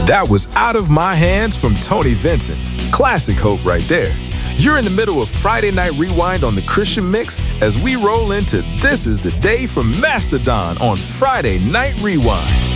That was Out of My Hands from Tony Vincent. Classic Hope right there. You're in the middle of Friday Night Rewind on the Christian Mix as we roll into This Is the Day from Mastodon on Friday Night Rewind.